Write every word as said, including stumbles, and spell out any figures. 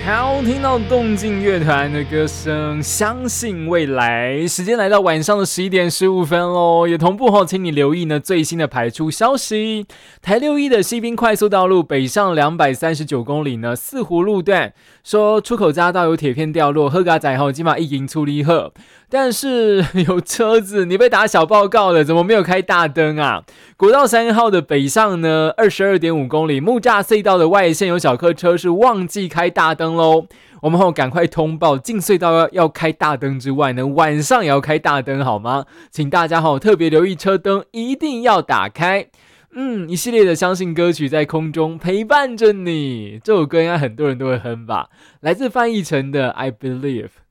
好，听到动静乐团的歌声，相信未来。时间来到晚上的十一点十五分喽，也同步后，请你留意呢最新的排出消息。台六一的西滨快速道路北上两百三十九公里呢，四湖路段说出口匝道有铁片掉落，喝嘎仔后今晚一营处理后，但是有车子你被打小报告了，怎么没有开大灯啊？国道三号的北上呢，二十二点五公里木栅隧道的外线有小客车是忘记开大灯喽。我们后赶快通报，进隧道 要, 要开大灯之外呢，晚上也要开大灯好吗？请大家后特别留意车灯一定要打开。嗯，一系列的相信歌曲在空中陪伴着你，这首歌应该很多人都会哼吧，来自范逸臣的 I Believe。